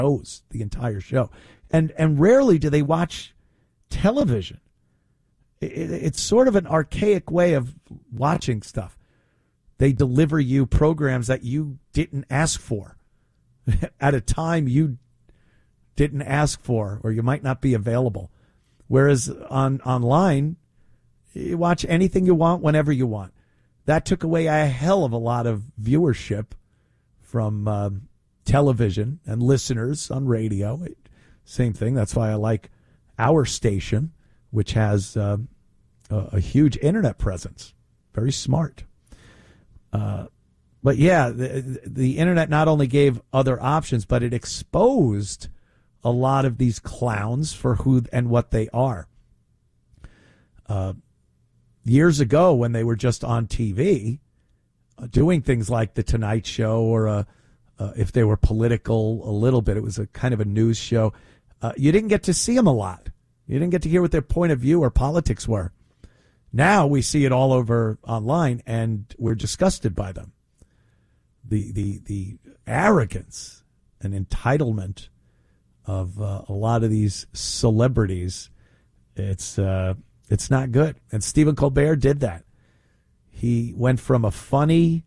knows the entire show. And rarely do they watch television. It's sort of an archaic way of watching stuff. They deliver you programs that you didn't ask for at a time you didn't ask for, or you might not be available. Whereas online, you watch anything you want whenever you want. That took away a hell of a lot of viewership from television and listeners on radio. Same thing. That's why I like our station, which has a huge internet presence. Very smart. But yeah, the internet not only gave other options, but it exposed a lot of these clowns for who and what they are. Years ago, when they were just on TV, doing things like The Tonight Show, or if they were political a little bit, it was a kind of a news show. You didn't get to see them a lot. You didn't get to hear what their point of view or politics were. Now we see it all over online, and we're disgusted by them. The arrogance and entitlement of a lot of these celebrities, it's not good. And Stephen Colbert did that. He went from a funny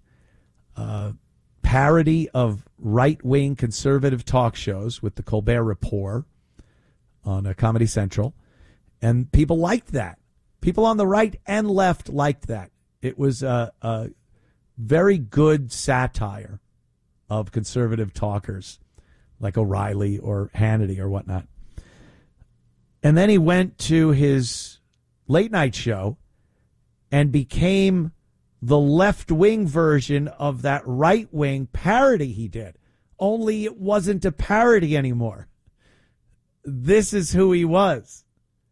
parody of right-wing conservative talk shows with the Colbert Report on Comedy Central, and people liked that. People on the right and left liked that. It was a very good satire of conservative talkers like O'Reilly or Hannity or whatnot. And then he went to his late night show and became the left-wing version of that right-wing parody he did. Only it wasn't a parody anymore. This is who he was.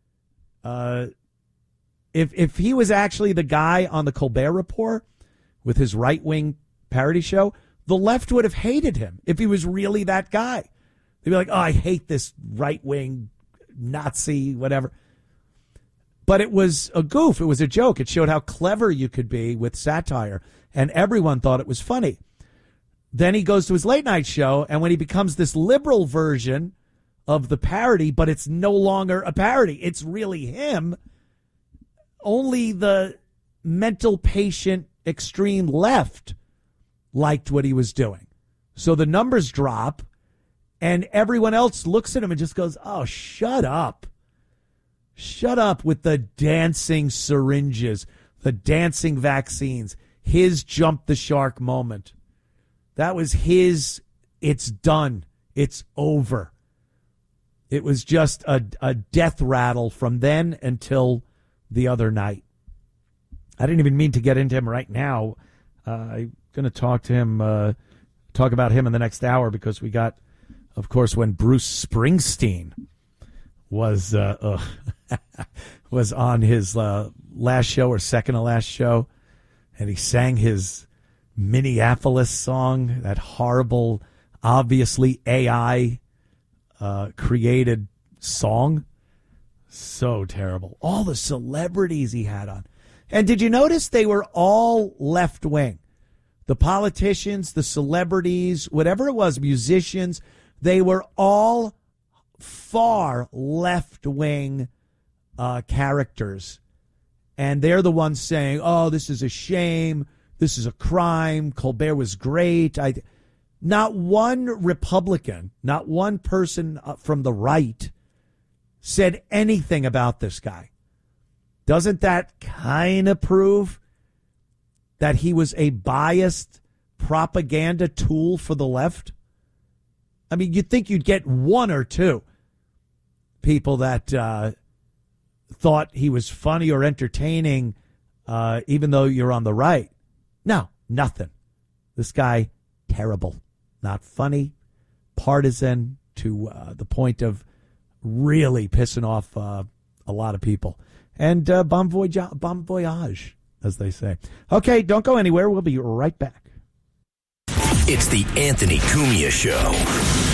If he was actually the guy on the Colbert Report with his right-wing parody show, the left would have hated him if he was really that guy. They'd be like, oh, I hate this right-wing Nazi, whatever. But it was a goof. It was a joke. It showed how clever you could be with satire, and everyone thought it was funny. Then he goes to his late night show, and when he becomes this liberal version of the parody, but it's no longer a parody, it's really him, only the mental patient extreme left liked what he was doing. So the numbers drop, and everyone else looks at him and just goes, oh, shut up. Shut up with the dancing syringes, the dancing vaccines, his jump the shark moment. That was his, it's done, it's over. It was just a death rattle from then until the other night. I didn't even mean to get into him right now. I'm going to talk to him, talk about him in the next hour, because we got, of course, when Bruce Springsteen was was on his last show or second to last show, and he sang his Minneapolis song, that horrible, obviously AI created song. So terrible. All the celebrities he had on. And did you notice they were all left wing? The politicians, the celebrities, whatever it was, musicians, they were all far left-wing characters. And they're the ones saying, oh, this is a shame. This is a crime. Colbert was great. Not one Republican, not one person from the right said anything about this guy. Doesn't that kind of prove that he was a biased propaganda tool for the left? I mean, you'd think you'd get one or two people that thought he was funny or entertaining, even though you're on the right. No, nothing. This guy, terrible. Not funny, partisan, to the point of really pissing off a lot of people. And bon voyage, as they say. Okay, don't go anywhere. We'll be right back. It's the Anthony Cumia Show.